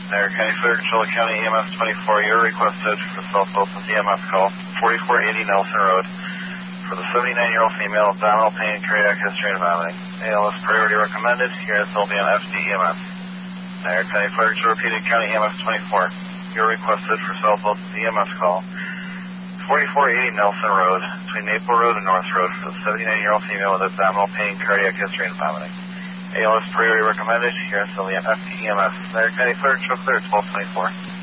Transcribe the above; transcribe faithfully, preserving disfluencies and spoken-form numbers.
Niagara County Fire Control County E M S twenty-four, you're requested for the South Wilson E M S call, forty-four eighty Nelson Road, for the seventy-nine-year-old female, abdominal pain, cardiac history, and vomiting. A L S priority recommended. You guys will be on F D E M S. Niagara County Fire Control repeated County E M S twenty-four, you're requested for South Wilson E M S call, forty-four eighty Nelson Road, between Maple Road and North Road, for the seventy-nine-year-old female with abdominal pain, cardiac history, and vomiting. A L S priority recommended. You guys will be on F D E M S. Niagara County Fire Control clear, twelve twenty-four.